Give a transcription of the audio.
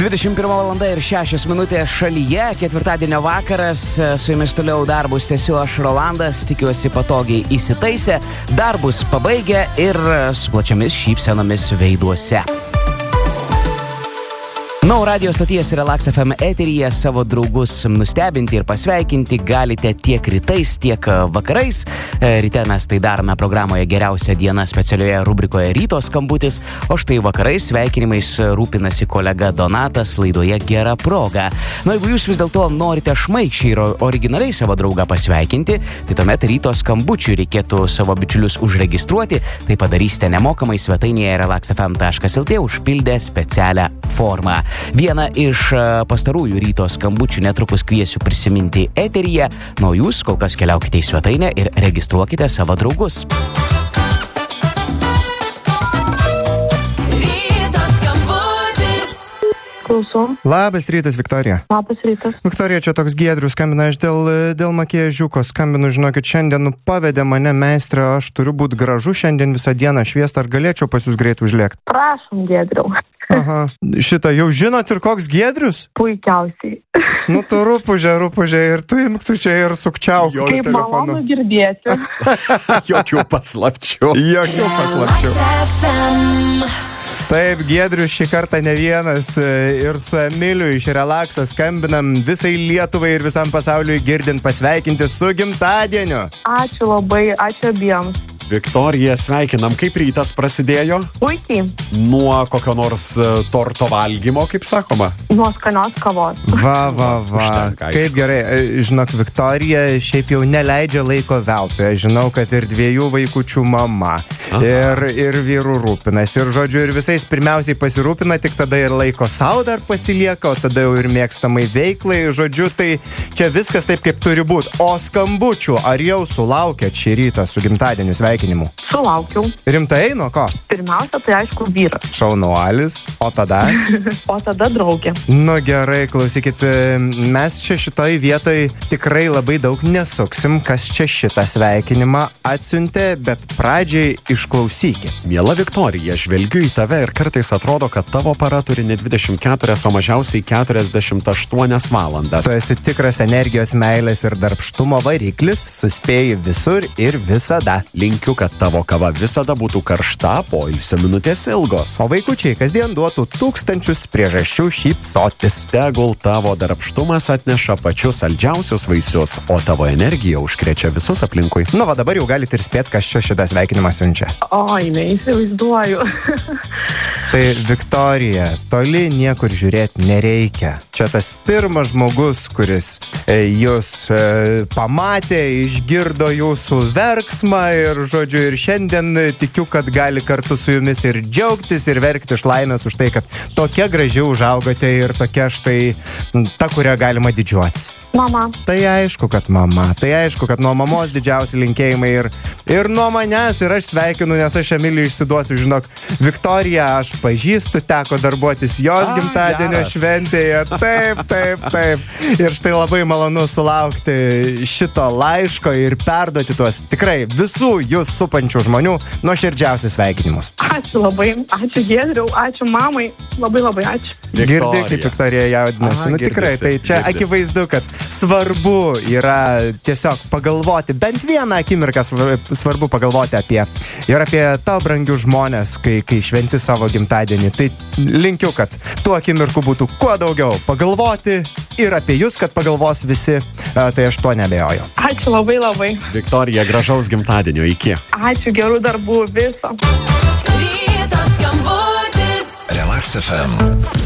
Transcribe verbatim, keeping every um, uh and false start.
dvidešimt pirma valanda ir šešios minutės šalyje, ketvirtadienio vakaras, su jumis toliau darbus tęsiu aš Rolandas, tikiuosi patogiai įsitaisę, darbus pabaigę ir su plačiamis šypsenomis veiduose. Nau radio stoties Relax F M eteryje savo draugus nustebinti ir pasveikinti galite tiek rytais, tiek vakarais. Ryte mes tai darome programoje Geriausia diena specialioje rubrikoje Ryto skambutis, o štai vakarais sveikinimais rūpinasi kolega Donatas laidoje Gera proga. Na, jeigu jūs vis dėlto norite šmaikščiai ir originaliai savo draugą pasveikinti, tai tuomet Ryto skambučių reikėtų savo bičiulius užregistruoti. Tai padarysite nemokamai svetainėje relax f m taškas l t užpildę specialią formą. Vieną iš pastarųjų Ryto skambučių netrukus kviesiu prisiminti eteryje. Na, o jūs kol kas keliaukite į svetainę ir registruokite savo draugus. Ryto skambutis. Klausau. Labas rytas, Viktorija. Labas rytas. Viktorija, čia toks Giedrius skambina, aš dėl, dėl makiežiuko skambinu, žinokit, šiandien nu, pavedė mane meistrą, aš turiu būti gražu šiandien visą dieną šviestą, ar galėčiau pas jūs greit užlėkti? Prašom, Giedriau. Aha, šitą jau žinot ir koks Giedrius? Puikiausiai. Nu tu rūpužė, rūpužė ir tu imk tu čia ir sukčiauk jo Kaip telefonu. malonu girdėti. Jokių paslapčių. Jokių paslapčių. Taip, Giedrius šį kartą ne vienas ir su Emiliu iš Relaxo skambinam visai Lietuvai ir visam pasauliui girdint pasveikinti su gimtadieniu. Ačiū labai, ačiū abiems. Viktorija, sveikinam. Kaip rytas prasidėjo? Puikiai. Nuo kokio nors torto valgymo, kaip sakoma? Nuo skanios kavos. Va, va, va. Užtenka, aišku. Kaip gerai. Žinok, Viktorija šiaip jau neleidžia laiko veltui. Aš žinau, kad ir dviejų vaikučių mama. Ir, ir vyrų rūpinas. Ir žodžiu, ir visais pirmiausiai pasirūpina, tik tada ir laiko savo dar pasilieka, o tada jau ir mėgstamai veiklai. Žodžiu, tai čia viskas taip, kaip turi būti. O skambučių, ar jau sulaukėt šį rytą su gimtadieniu sveikinimu? Sulaukiau. Rimtai, nuo ko? Pirmiausia, tai aišku vyras. Šaunuolis. O tada? O tada draugė. Nu gerai, klausykit, mes čia šitoj vietoj tikrai labai daug nesuksim, kas čia šitą sveikinimą atsiuntė, bet pradžiai išklausykit. Miela Viktorija, žvelgiu į tave ir kartais atrodo, kad tavo para turi ne dvidešimt keturias, o mažiausiai keturiasdešimt aštuonias valandas. Tu esi tikras energijos, meilės ir darbštumo variklis, suspėji visur ir visada. Linkiu, kad tavo kava visada būtų karšta, poilsio minutės ilgos. O vaikučiai kasdien duotų tūkstančius priežasčių šypsotis. Tegul tavo darbštumas atneša pačius saldžiausius vaisius, o tavo energija užkrečia visus aplinkui. Nu, va dabar jau galite ir spėt, kas čia šitą sveikinimą siunčia. Oi, neįsivaizduoju. Tai Viktorija, toli niekur žiūrėti nereikia. Čia tas pirmas žmogus, kuris e, jūs e, pamatė, išgirdo jūsų verksmą ir, žodžiu, ir šiandien tikiu, kad gali kartu su jumis ir džiaugtis, ir verkti iš laimės už tai, kad tokia graži užaugote ir tokia štai ta, kurią galima didžiuotis. Mama. Tai aišku, kad mama. Tai aišku, kad nuo mamos didžiausi linkėjimai ir, ir nuo manęs, ir aš sveikinu, nes aš Emiliui išsiduosiu, žinok, Viktorija, aš pažįstu, teko darbuotis jos A, gimtadienio geras. šventėje. Taip, taip, taip. Ir štai labai malonu sulaukti šito laiško ir perduoti tuos tikrai visų jūs supančių žmonių nuoširdžiausius sveikinimus. Ačiū labai, ačiū Giedriau, ačiū mamai. Labai labai ačiū. Girdi, Viktorija. kaip Viktorija jaudinasi. Aha, Nu tikrai, girdisi, tai čia girdisi. akivaizdu, kad svarbu yra tiesiog pagalvoti, bent vieną akimirką svar- svarbu pagalvoti apie ir apie tavo brangius žmonės, kai, kai šventi savo gimtadienį. Tai linkiu, kad tų akimirkų būtų kuo daugiau. Pagalvoti ir apie jūs, kad pagalvos visi, a, tai aš tuo nebejoju. Ačiū labai labai. Viktorija, gražaus gimtadienio, iki. Ačiū, gerų darbų, viso. Ryto skambutis. Relax F M.